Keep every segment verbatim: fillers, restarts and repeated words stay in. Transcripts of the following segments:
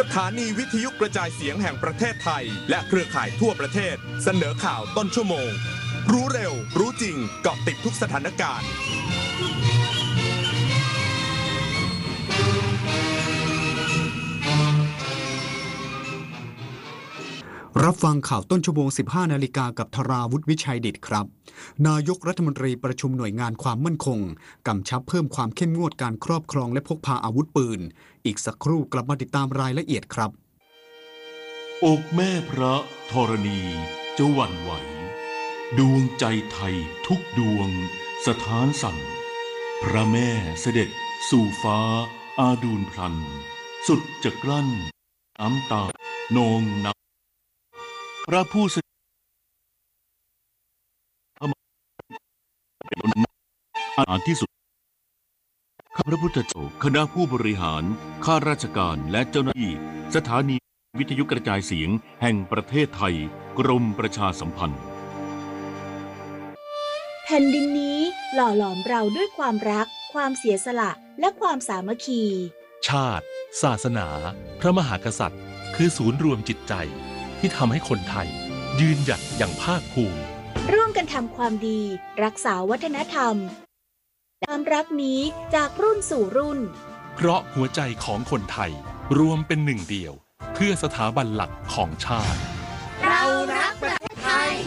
สถานีวิทยุกระจายเสียงแห่งประเทศไทยและเครือข่ายทั่วประเทศเสนอข่าวต้นชั่วโมงรู้เร็วรู้จริงเกาะติดทุกสถานการณ์รับฟังข่าวต้นชั่วโมง สิบห้านาฬิกากับธราวุฒิวิชัยดิษฐ์ครับนายกรัฐมนตรีประชุมหน่วยงานความมั่นคงกำชับเพิ่มความเข้มงวดการครอบครองและพกพาอาวุธปืนอีกสักครู่กลับมาติดตามรายละเอียดครับอกแม่พระธรณีจะหวั่นไหวดวงใจไทยทุกดวงสถานสั่นพระแม่เสด็จสู่ฟ้าอาดูลพลันสุดจะกลั้นน้ำตานองนับพระผู้เสด็จอาณาที่สุดข้าพระพุทธเจ้าคณะผู้บริหารข้าราชการและเจ้าหน้าที่สถานีวิทยุกระจายเสียงแห่งประเทศไทยกรมประชาสัมพันธ์แผ่นดินนี้หล่อหลอมเราด้วยความรักความเสียสละและความสามัคคีชาติศาสนาพระมหากษัตริย์คือศูนย์รวมจิตใจที่ทำให้คนไทยยืนหยัดอย่างภาคภูมิร่วมกันทำความดีรักษาวัฒนธรรมความรักนี้จากรุ่นสู่รุ่นเพราะหัวใจของคนไทยรวมเป็นหนึ่งเดียวเพื่อสถาบันหลักของชาติเรารักประเทศไทย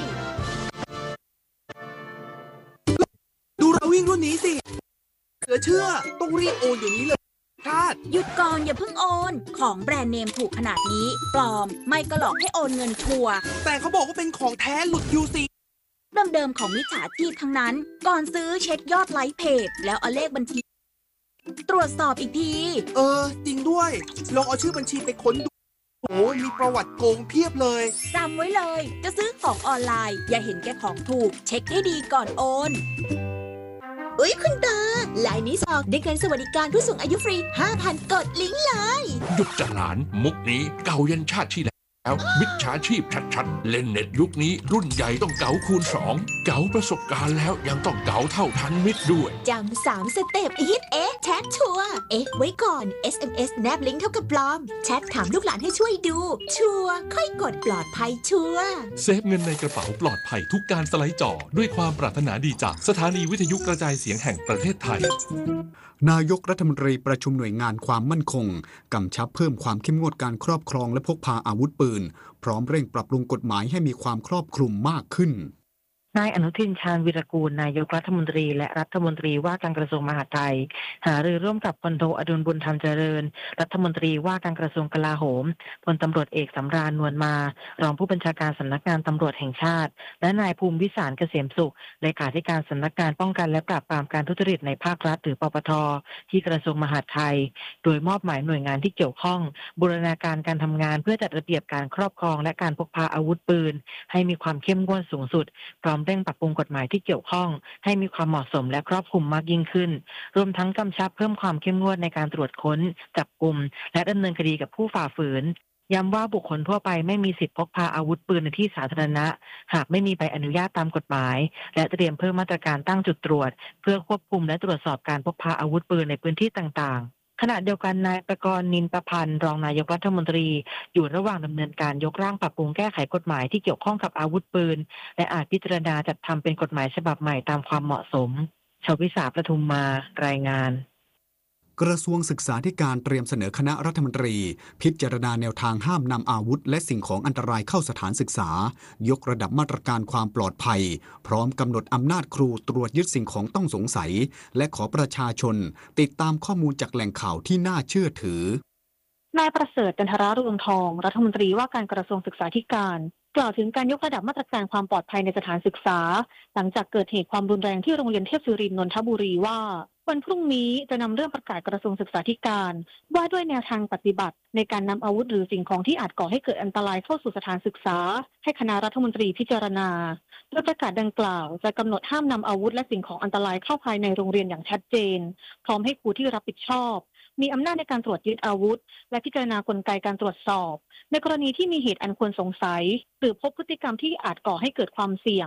ดูเราวิ่งรุ่นนี้สิเหลือเชื่อต้องรีบโอนอย่างนี้เลยชาติหยุดก่อนอย่าเพิ่งโอนของแบรนด์เนมถูกขนาดนี้ปลอมไม่ก็หลอกให้โอนเงินชัวร์แต่เขาบอกว่าเป็นของแท้หลุด ยู ซีเดิมๆของมิจฉาชีพทั้งนั้นก่อนซื้อเช็คยอดไลค์เพจแล้วเอาเลขบัญชีตรวจสอบอีกทีเออจริงด้วยลองเอาชื่อบัญชีไปค้นดูโอ้มีประวัติโกงเพียบเลยจำไว้เลยจะซื้อของออนไลน์อย่าเห็นแก่ของถูกเช็คให้ดีก่อนโอนเอ้ยคุณตาไลน์นี้สอกได้เงินสวัสดิการผู้สูงอายุฟรี ห้าพัน กดลิงก์เลยหยุดจะหลานมุกนี้เก่ายันชาติที่แล้วมิจฉาชีพชัดๆเล่นเน็ตยุคนี้รุ่นใหญ่ต้องเก๋าคูณสองเก๋าประสบการณ์แล้วยังต้องเก๋าเท่าทันมิตรด้วยจำสามสเต็ปฮิตเอ๊ะแชทชัวเอ๊ะไว้ก่อน เอส เอ็ม เอส แนบลิงก์เท่ากับปลอมแชทถามลูกหลานให้ช่วยดูชัวค่อยกดปลอดภัยชัวเซฟเงินในกระเป๋าปลอดภัยทุกการสไลด์จอด้วยความปรารถนาดีจากสถานีวิทยุกระจายเสียงแห่งประเทศไทยนายกรัฐมนตรีประชุมหน่วยงานความมั่นคงกำชับเพิ่มความเข้มงวดการครอบครองและพกพาอาวุธปืนพร้อมเร่งปรับปรุงกฎหมายให้มีความครอบคลุมมากขึ้นนายอนุทินชาญวีรกูลนายกรัฐมนตรีและรัฐมนตรีว่าการกระทรวงมหาดไทยหารือร่วมกับพลโทอดุลบุญธรรมเจริญรัฐมนตรีว่าการกระทรวงกลาโหมพลตำรวจเอกสำราญนวลมารองผู้บัญชาการสำนักงานตำรวจแห่งชาติและนายภูมิวิสารเกษมสุขเลขาธิการสำนักงานป้องกันและปราบปรามการทุจริตในภาครัฐหรือปปทที่กระทรวงมหาดไทยโดยมอบหมายหน่วยงานที่เกี่ยวข้องบูรณาการการทำงานเพื่อจัดระเบียบการครอบครองและการพกพาอาวุธปืนให้มีความเข้มงวดสูงสุดพร้อมเร่งปรับปรุงกฎหมายที่เกี่ยวข้องให้มีความเหมาะสมและครอบคลุมมากยิ่งขึ้นรวมทั้งกำชับเพิ่มความเข้มงวดในการตรวจค้นจับกุมและดำเนินคดีกับผู้ฝ่าฝืนย้ำว่าบุคคลทั่วไปไม่มีสิทธิพกพาอาวุธปืนในที่สาธารณะหากไม่มีใบอนุญาตตามกฎหมายและเตรียมเพิ่มมาตรการตั้งจุดตรวจเพื่อควบคุมและตรวจสอบการพกพาอาวุธปืนในพื้นที่ต่างๆขณะเดียวกันนายประกรณ์นินประพันธ์รองนายกรัฐมนตรีอยู่ระหว่างดำเนินการยกร่างปรับปรุงแก้ไขกฎหมายที่เกี่ยวข้องกับอาวุธปืนและอาจพิจารณาจัดทำเป็นกฎหมายฉบับใหม่ตามความเหมาะสมชวิสาประทุมมารายงานกระทรวงศึกษาธิการเตรียมเสนอคณะรัฐมนตรีพิจารณาแนวทางห้ามนำอาวุธและสิ่งของอันตรายเข้าสถานศึกษายกระดับมาตรการความปลอดภัยพร้อมกำหนดอำนาจครูตรวจยึดสิ่งของต้องสงสัยและขอประชาชนติดตามข้อมูลจากแหล่งข่าวที่น่าเชื่อถือนายประเสริฐจันทรารุ่งทองรัฐมนตรีว่าการกระทรวงศึกษาธิการกล่าวถึงการยกระดับมาตรการความปลอดภัยในสถานศึกษาหลังจากเกิดเหตุความรุนแรงที่โรงเรียนเทพศิรินทร์นนทบุรีว่าวันพรุ่งนี้จะนำเรื่องประกาศกระทรวงศึกษาธิการว่าด้วยแนวทางปฏิบัติในการนำอาวุธหรือสิ่งของที่อาจก่อให้เกิดอันตรายเข้าสู่สถานศึกษาให้คณะรัฐมนตรีพิจารณาโดยประกาศดังกล่าวจะกำหนดห้ามนำอาวุธและสิ่งของอันตรายเข้าภายในโรงเรียนอย่างชัดเจนพร้อมให้ครูที่รับผิดชอบมีอำนาจในการตรวจยึดอาวุธและพิจารณากลไกการตรวจสอบในกรณีที่มีเหตุอันควรสงสัยหรือพบพฤติกรรมที่อาจก่อให้เกิดความเสี่ยง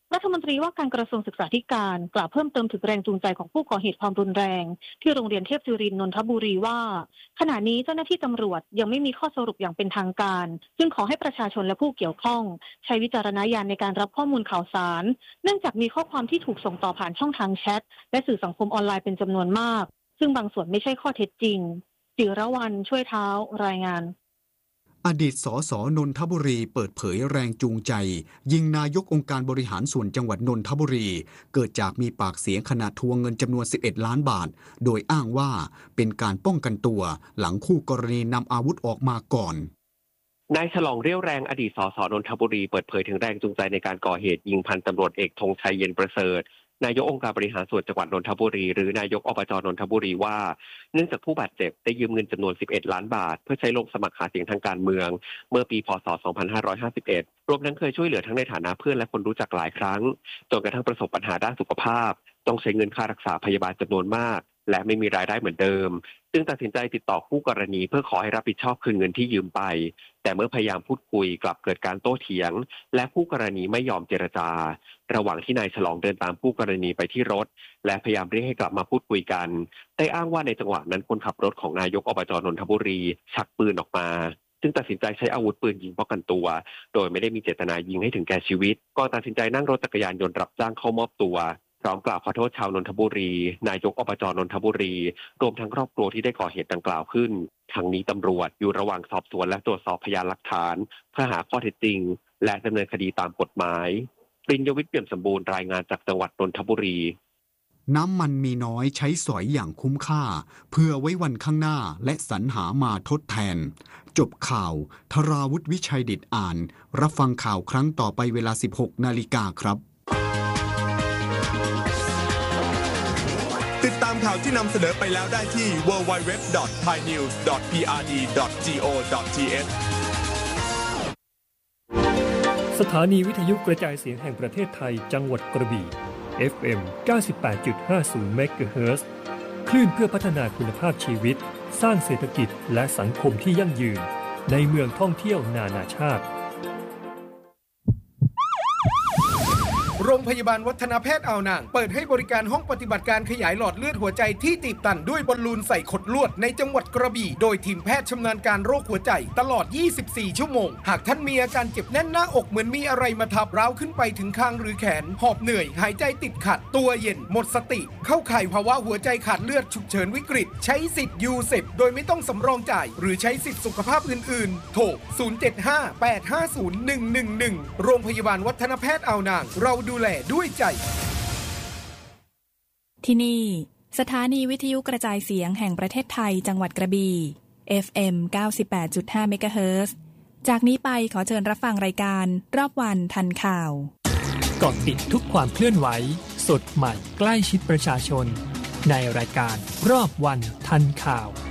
รัฐมนตรีว่าการกระทรวงศึกษาธิการกล่าวเพิ่มเติมถึงแรงจูงใจของผู้ก่อเหตุความรุนแรงที่โรงเรียนเทพศิรินทร์นนทบุรีว่าขณะนี้เจ้าหน้าที่ตำรวจยังไม่มีข้อสรุปอย่างเป็นทางการจึงขอให้ประชาชนและผู้เกี่ยวข้องใช้วิจารณญาณในการรับข้อมูลข่าวสารเนื่องจากมีข้อความที่ถูกส่งต่อผ่านช่องทางแชทและสื่อสังคมออนไลน์เป็นจำนวนมากซึ่งบางส่วนไม่ใช่ข้อเท็จจริงจิรวรรณช่วยเท้ารายงานอดีตสสนนทบุรีเปิดเผยแรงจูงใจยิงนายกองค์การบริหารส่วนจังหวัดนนทบุรีเกิดจากมีปากเสียงขณะทวงเงินจำนวนสิบเอ็ดล้านบาทโดยอ้างว่าเป็นการป้องกันตัวหลังคู่กรณีนำอาวุธออกมาก่อนนายฉลองเรี่ยวแรงอดีตสสนนทบุรีเปิดเผยถึงแรงจูงใจในการก่อเหตุยิงพันตำรวจเอกธงชัยเย็นประเสริฐนายกองค์การบริหารส่วนจังหวัดนนทบุรีหรือนายกอบจ.นนทบุรีว่าเนื่องจากผู้บาดเจ็บได้ยืมเงินจำนวนสิบเอ็ดล้านบาทเพื่อใช้ลงสมัครหาเสียงทางการเมืองเมื่อปีพ.ศ. สองพันห้าร้อยห้าสิบเอ็ดรวมทั้งเคยช่วยเหลือทั้งในฐานะเพื่อนและคนรู้จักหลายครั้งจนกระทั่งประสบปัญหาด้านสุขภาพต้องใช้เงินค่ารักษาพยาบาลจำนวนมากและไม่มีรายได้เหมือนเดิมจึงตัดสินใจติดต่อคู่กรณีเพื่อขอให้รับผิดชอบคืนเงินที่ยืมไปแต่เมื่อพยายามพูดคุยกลับเกิดการโต้เถียงและคู่กรณีไม่ยอมเจรจาระหว่างที่นายฉลองเดินตามคู่กรณีไปที่รถและพยายามเรียกให้กลับมาพูดคุยกันได้อ้างว่าในจังหวะนั้นคนขับรถของนายกอบจ.นนทบุรีชักปืนออกมาจึงตัดสินใจใช้อาวุธปืนยิงป้องกันตัวโดยไม่ได้มีเจตนายิงให้ถึงแก่ชีวิตก่อนตัดสินใจนั่งรถจักรยานยนต์รับจ้างเข้ามอบตัวพร้อมกล่าวขอโทษชาวนนทบุรีนายกอบจ.นนทบุรีรวมทั้งครอบครัวที่ได้ก่อเหตุดังกล่าวขึ้นทั้งนี้ตำรวจอยู่ระหว่างสอบสวนและตรวจสอบพยานหลักฐานเพื่อหาข้อเท็จจริงและดำเนินคดีตามกฎหมายปริญญวิทย์เปี่ยมสมบูรณ์รายงานจากจังหวัดนนทบุรีน้ำมันมีน้อยใช้สอยอย่างคุ้มค่าเพื่อไว้วันข้างหน้าและสรรหามาทดแทนจบข่าวธราวุฒิวิชัยดิษฐ์อ่านรับฟังข่าวครั้งต่อไปเวลา สิบหกนาฬิกาครับติดตามข่าวที่นำเสนอไปแล้วได้ที่ ดับเบิลยู ดับเบิลยู ดับเบิลยู ดอท ไทยนิวส์ ดอท พี อาร์ ดี ดอท จี โอ ดอท ที เอชสถานีวิทยุกระจายเสียงแห่งประเทศไทยจังหวัดกระบี่ เอฟ เอ็ม เก้าสิบแปดจุดห้าศูนย์ เมกะเฮิรตซ์ คลื่นเพื่อพัฒนาคุณภาพชีวิตสร้างเศรษฐกิจและสังคมที่ยั่งยืนในเมืองท่องเที่ยวนานาชาติโรงพยาบาลวัฒนแพทย์อ่าวนางเปิดให้บริการห้องปฏิบัติการขยายหลอดเลือดหัวใจที่ตีบตันด้วยบอลลูนใส่ขดลวดในจังหวัดกระบี่โดยทีมแพทย์ชำนาญการโรคหัวใจตลอดยี่สิบสี่ชั่วโมงหากท่านมีอาการเจ็บแน่นหน้าอกเหมือนมีอะไรมาทับร้าวขึ้นไปถึงคางหรือแขนหอบเหนื่อยหายใจติดขัดตัวเย็นหมดสติเข้าข่ายภาวะหัวใจขาดเลือดฉุกเฉินวิกฤตใช้สิทธิ์ยูเซปโดยไม่ต้องสำรองจ่ายหรือใช้สิทธิสุขภาพอื่นๆโทรศูนย์ เจ็ด ห้า แปด ห้า ศูนย์ หนึ่ง หนึ่ง หนึ่งโรงพยาบาลวัฒนแพทย์อ่าวนางเราดูแลด้วยใจที่นี่สถานีวิทยุกระจายเสียงแห่งประเทศไทยจังหวัดกระบี่ เอฟ เอ็ม เก้าสิบแปดจุดห้า เมกะเฮิรตซ์ จากนี้ไปขอเชิญรับฟังรายการรอบวันทันข่าวเกาะติดทุกความเคลื่อนไหวสดใหม่ใกล้ชิดประชาชนในรายการรอบวันทันข่าว